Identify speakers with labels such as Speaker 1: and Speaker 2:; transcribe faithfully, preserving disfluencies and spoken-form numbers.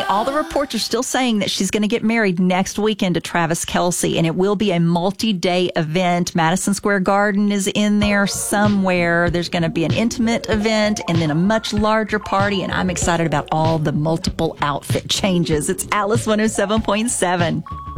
Speaker 1: all the reports are still saying that she's going to get married next weekend to Travis Kelce, and it will be a multi-day event. Madison Square Garden is in there somewhere. There's going to be an intimate event and then a much larger party, and I'm excited about all the multiple outfit changes. It's Alice one oh seven point seven.